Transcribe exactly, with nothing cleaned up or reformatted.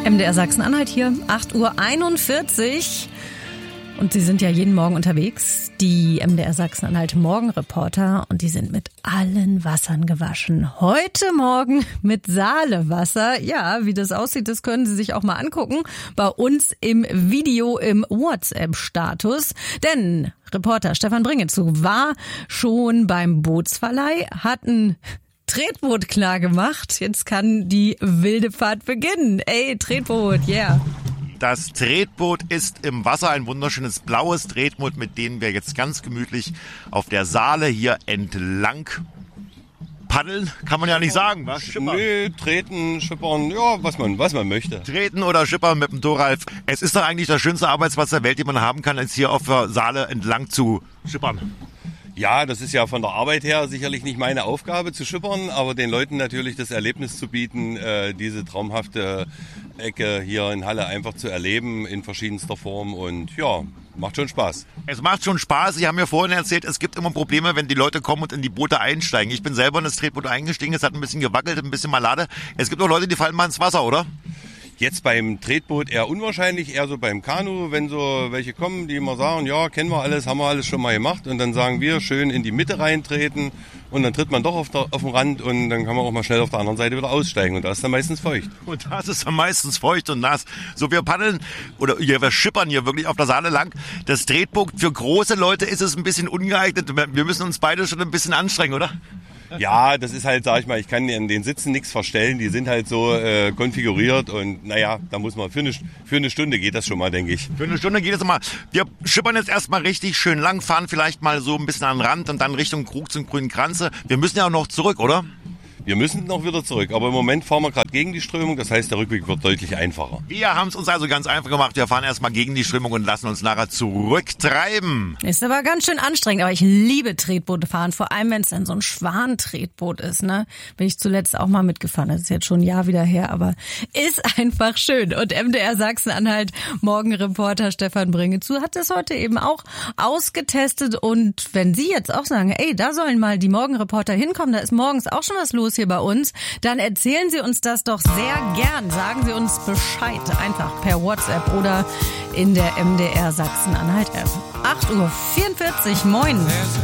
M D R Sachsen-Anhalt hier, acht Uhr einundvierzig. Und sie sind ja jeden Morgen unterwegs, die M D R Sachsen-Anhalt Morgenreporter, und die sind mit allen Wassern gewaschen. Heute Morgen mit Saalewasser. Ja, wie das aussieht, das können Sie sich auch mal angucken bei uns im Video im WhatsApp-Status. Denn Reporter Stefan Bringetzug war schon beim Bootsverleih, hat ein Tretboot klar gemacht. Jetzt kann die wilde Fahrt beginnen. Ey, Tretboot, yeah. Das Tretboot ist im Wasser, ein wunderschönes blaues Tretboot, mit dem wir jetzt ganz gemütlich auf der Saale hier entlang paddeln. Kann man ja nicht sagen, was? Schippern. Nee, treten, schippern, ja, was man, was man möchte. Treten oder schippern mit dem Thoralf. Es ist doch eigentlich der schönste Arbeitsplatz der Welt, den man haben kann, als hier auf der Saale entlang zu schippern. Ja, das ist ja von der Arbeit her sicherlich nicht meine Aufgabe zu schippern, aber den Leuten natürlich das Erlebnis zu bieten, äh, diese traumhafte Ecke hier in Halle einfach zu erleben in verschiedenster Form, und ja, macht schon Spaß. Es macht schon Spaß. Sie haben mir vorhin erzählt, es gibt immer Probleme, wenn die Leute kommen und in die Boote einsteigen. Ich bin selber in das Tretboot eingestiegen, es hat ein bisschen gewackelt, ein bisschen Malade. Es gibt auch Leute, die fallen mal ins Wasser, oder? Jetzt beim Tretboot eher unwahrscheinlich, eher so beim Kanu, wenn so welche kommen, die immer sagen, ja, kennen wir alles, haben wir alles schon mal gemacht, und dann sagen wir, schön in die Mitte reintreten, und dann tritt man doch auf, der, auf den Rand, und dann kann man auch mal schnell auf der anderen Seite wieder aussteigen, und da ist dann meistens feucht. Und das ist dann meistens feucht und nass. So, wir paddeln, oder ja, wir schippern hier wirklich auf der Saale lang. Das Tretboot, für große Leute ist es ein bisschen ungeeignet. Wir müssen uns beide schon ein bisschen anstrengen, oder? Ja, das ist halt, sag ich mal, ich kann in den Sitzen nichts verstellen, die sind halt so äh, konfiguriert, und naja, da muss man, für eine, für eine Stunde geht das schon mal, denke ich. Für eine Stunde geht es mal. Wir schippern jetzt erstmal richtig schön lang, fahren vielleicht mal so ein bisschen an den Rand und dann Richtung Krug zum Grünen Kranze. Wir müssen ja auch noch zurück, oder? Wir müssen noch wieder zurück, aber im Moment fahren wir gerade gegen die Strömung, das heißt, der Rückweg wird deutlich einfacher. Wir haben es uns also ganz einfach gemacht. Wir fahren erstmal gegen die Strömung und lassen uns nachher zurücktreiben. Ist aber ganz schön anstrengend, aber ich liebe Tretboote fahren, vor allem wenn es dann so ein Schwan-Tretboot ist, ne? Bin ich zuletzt auch mal mitgefahren, das ist jetzt schon ein Jahr wieder her, aber ist einfach schön. Und M D R Sachsen-Anhalt Morgenreporter Stefan Bringetzug hat das heute eben auch ausgetestet, und wenn Sie jetzt auch sagen, ey, da sollen mal die Morgenreporter hinkommen, da ist morgens auch schon was los hier bei uns, dann erzählen Sie uns das doch sehr gern. Sagen Sie uns Bescheid, einfach per WhatsApp oder in der M D R Sachsen-Anhalt App. acht Uhr vierundvierzig, moin.